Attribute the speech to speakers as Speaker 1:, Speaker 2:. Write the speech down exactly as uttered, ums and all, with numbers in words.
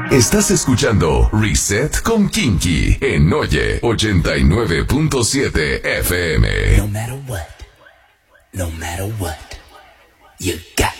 Speaker 1: Estás escuchando Reset con Kinky en Oye ochenta y nueve punto siete F M.
Speaker 2: No matter what, no matter what, you got